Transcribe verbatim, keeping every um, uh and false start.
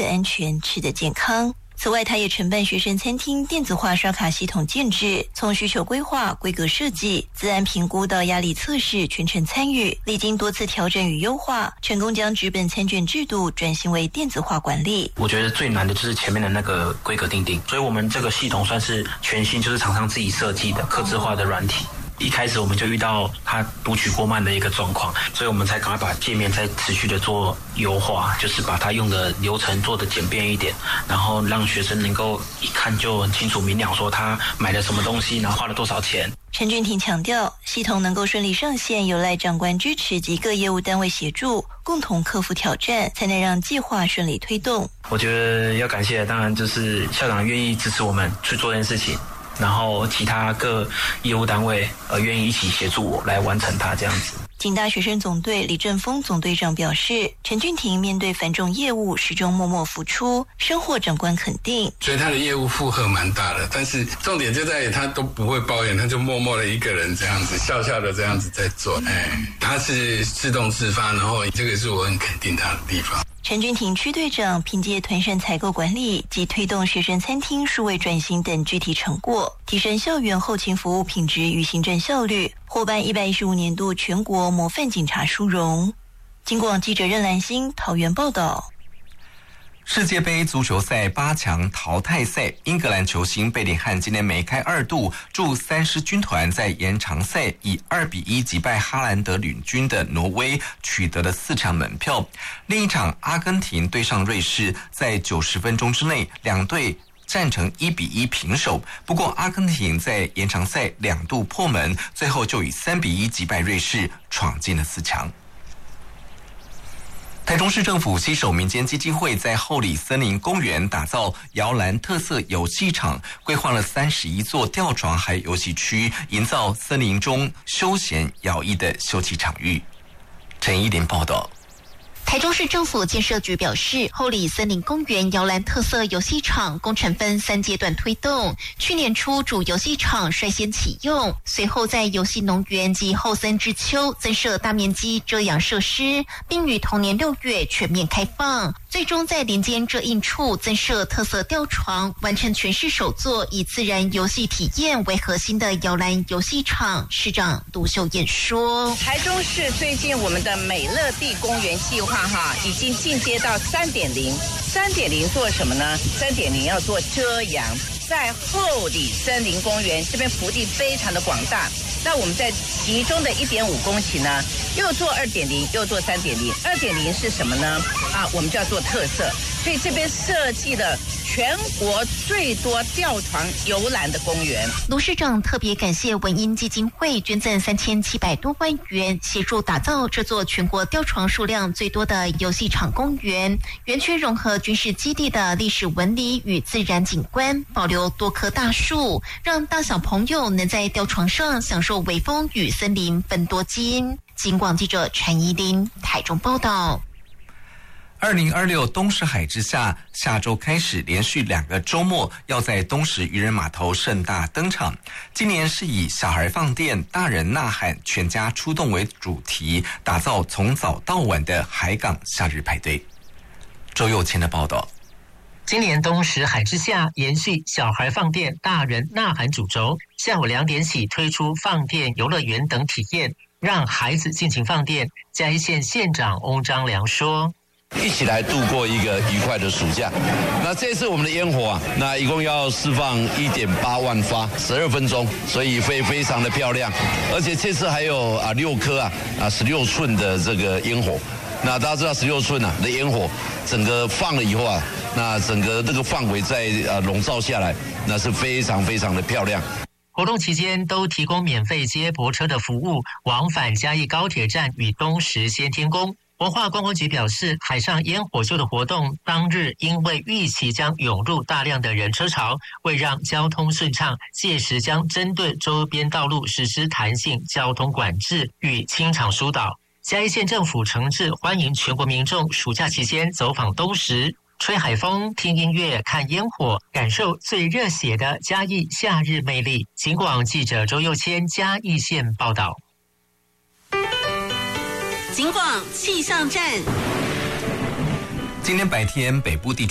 得安全，吃得健康。此外，他也承办学生餐厅电子化刷卡系统建制，从需求规划、规格设计、资安评估到压力测试，全程参与，历经多次调整与优化，成功将纸本餐券制度转型为电子化管理。 我觉得最难的就是前面的那个规格定定，所以我们这个系统算是全新，就是厂商自己设计的客制化的软体。一开始我们就遇到它读取过慢的一个状况，所以我们才赶快把界面再持续的做优化，就是把它用的流程做的简便一点，然后让学生能够一看就很清楚明了，说他买了什么东西，然后花了多少钱。 陈俊廷强调，系统能够顺利上线，有赖长官支持及各业务单位协助，共同克服挑战，才能让计划顺利推动。 我觉得要感谢，当然就是校长愿意支持我们去做这件事情。然后其他各业务单位呃愿意一起协助我来完成它这样子。 警大学生总队李正峰总队长表示，陈俊廷面对繁重业务始终默默付出，深获长官肯定。 所以他的业务负荷蛮大的，但是重点就在于他都不会抱怨，他就默默的一个人这样子笑笑的这样子在做。哎，他是自动自发，然后这个是我很肯定他的地方。 陈俊廷区队长凭借团膳采购管理及推动学生餐厅数位转型等具体成果，提升校园后勤服务品质与行政效率，获颁一百一十五年度全国模范警察殊荣。经广记者任兰心桃园报道。 世界杯足球赛八强淘汰赛，英格兰球星贝林汉今天梅开二度，助三狮军团在延长赛以二比一击败哈兰德领军的挪威，取得了四场门票。另一场阿根廷对上瑞士，在九十分钟之内，两队战成一比一平手。不过阿根廷在延长赛两度破门，最后就以三比一击败瑞士，闯进了四强。台中市政府携手民间基金会在后里森林公园打造摇篮特色游戏场，规划了三十一座吊床还有游戏区，营造森林中休闲摇曳的休憩场域。陈依林报道。 台中市政府建设局表示，后里森林公园摇篮特色游戏场工程分三阶段推动，去年初主游戏场率先启用，随后在游戏农园及后森之丘增设大面积遮阳设施，并于同年六月全面开放，最终在林间遮荫处增设特色吊床，完成全市首座以自然游戏体验为核心的摇篮游戏场。市长卢秀燕说， 台中市最近我们的美乐地公园计划哈，已经进阶到三点零。三点零做什么呢？三点零要做遮阳，在后里森林公园这边幅地非常的广大，那我们在其中的一点五公顷呢，又做二点零，又做三点零。二点零是什么呢？啊，我们就要做特色，所以这边设计了全国最多吊床游览的公园。 卢市长特别感谢文音基金会捐赠三千七百多万元，协助打造这座全国吊床数量最多的游戏场公园。园区融合军事基地的历史纹理与自然景观，保留多棵大树，让大小朋友能在吊床上享受微风与森林分多金。警广记者陈怡琳台中报道。 二零二六东石海之夏下周开始连续两个周末要在东石渔人码头盛大登场。今年是以小孩放电、大人呐喊、全家出动为主题，打造从早到晚的海港夏日派对。周佑谦的报道。 今年东石海之夏延续小孩放电、大人呐喊主轴，下午两点起推出放电游乐园等体验，让孩子尽情放电。嘉义县县长翁章良说， 一起来度过一个愉快的暑假。那这次我们的烟火啊，那一共要释放 一点八万发，十二分钟，所以非非常的漂亮。而且这次还有啊六颗啊啊十六寸的这个烟火。那大家知道十六寸啊的烟火，整个放了以后啊，那整个这个范围在呃笼罩下来，那是非常非常的漂亮。 活动期间都提供免费接驳车的服务，往返嘉义高铁站与东石先天宫。文化观光局表示，海上烟火秀的活动当日因为预期将涌入大量的人车潮，为让交通顺畅，届时将针对周边道路实施弹性交通管制与清场疏导。嘉义县政府诚挚欢迎全国民众暑假期间走访东石，吹海风、听音乐、看烟火，感受最热血的嘉义夏日魅力。警广记者周佑谦嘉义县报道。 警广气象站， 今天白天北部地区